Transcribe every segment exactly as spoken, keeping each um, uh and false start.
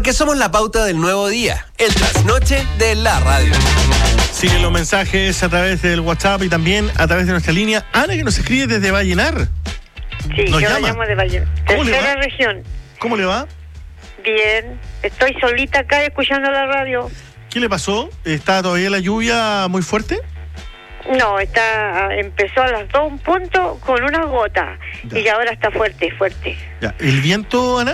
Porque somos la pauta del nuevo día, el trasnoche de la radio. Siguen los mensajes a través del WhatsApp y también a través de nuestra línea. Ana, que nos escribe desde Vallenar. Sí, Nos yo llama. la llamo de Vallenar. ¿Cómo le Tercera va? región. ¿Cómo le va? Bien, estoy solita acá escuchando la radio. ¿Qué le pasó? ¿Está todavía la lluvia muy fuerte? No, está empezó a las dos un punto con unas gotas Ya. y ahora está fuerte, fuerte. Ya. ¿El viento, Ana?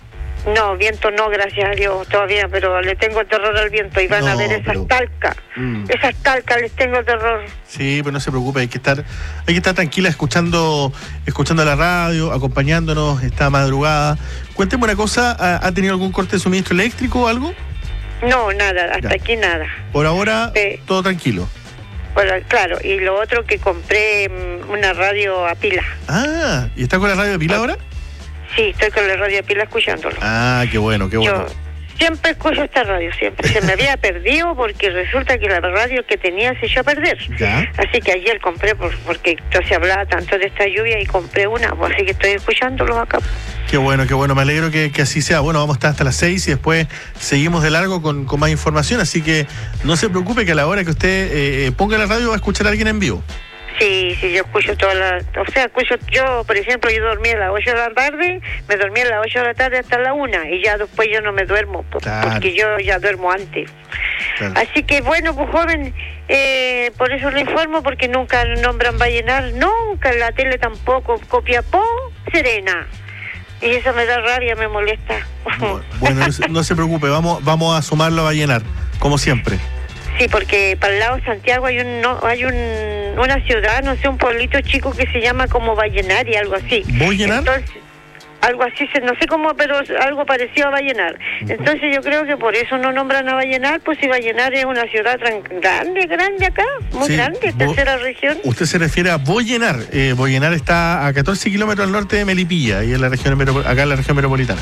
No, viento no, gracias a Dios todavía, pero le tengo terror al viento y van No, a ver esas pero- talcas. Mm. Esas talcas les tengo terror. Sí, pero no se preocupe, hay que estar, hay que estar tranquila escuchando, escuchando la radio, acompañándonos esta madrugada. Cuénteme una cosa, ¿ha, ha tenido algún corte de suministro eléctrico o algo? No, nada, hasta Ya. aquí nada. Por ahora, Sí. todo tranquilo. Bueno, claro, y lo otro que compré mm, una radio a pila. Ah, ¿y está con la radio de pila ahora? Sí, estoy con la radio a pila escuchándolo. Ah, qué bueno, qué bueno. Yo siempre escucho esta radio, siempre. Se me había perdido porque resulta que la radio que tenía se echó a perder. Ya. Así que ayer compré, por, porque entonces se hablaba tanto de esta lluvia y compré una, pues, así que estoy escuchándolos acá. Qué bueno, qué bueno, me alegro que, que así sea. Bueno, vamos a estar hasta las seis y después seguimos de largo con, con más información, así que no se preocupe que a la hora que usted eh, ponga la radio va a escuchar a alguien en vivo. Sí, sí, yo escucho toda la... O sea, escucho yo, por ejemplo, yo dormí a las ocho de la tarde, me dormí a las ocho de la tarde hasta la una y ya después yo no me duermo, po- Claro. porque yo ya duermo antes. Claro. Así que bueno, pues joven, eh, por eso lo informo, porque nunca nombran Vallenar, nunca en la tele tampoco, Copiapó, Serena. Y eso me da rabia, me molesta. Bueno, no se, no se preocupe, vamos, vamos a sumarlo a Vallenar, como siempre. Sí, porque para el lado de Santiago hay un no, hay un, una ciudad, no sé, un pueblito chico que se llama como Vallenar y algo así. ¿Vallenar? Entonces, algo así, se- no sé cómo, pero algo parecido a Vallenar. Entonces yo creo que por eso no nombran a Vallenar, pues si Vallenar es una ciudad tran- grande, grande acá, muy Sí, grande, vo- tercera región. Usted se refiere a Vallenar. Eh, Vallenar está a catorce kilómetros al norte de Melipilla, y en la región metropo- acá en la región metropolitana.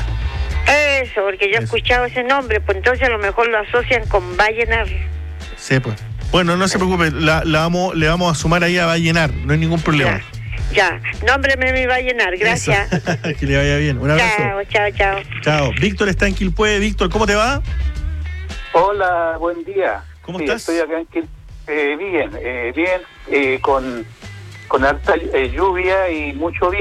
Eso, porque yo he Eso. escuchado ese nombre, pues entonces a lo mejor lo asocian con Vallenar. Sí, pues. Bueno, no se preocupe, la, la vamos, le vamos a sumar ahí a Vallenar, no hay ningún problema. Ya, nómbreme mi Vallenar, gracias. Eso. Que le vaya bien. Un abrazo. Chao, chao, chao. Chao. Víctor está en Quilpué. Víctor, ¿cómo te va? Hola, buen día. ¿Cómo Sí, estás? Estoy acá en Quil- eh, bien, eh, bien, eh, con, con harta eh, lluvia y mucho viento.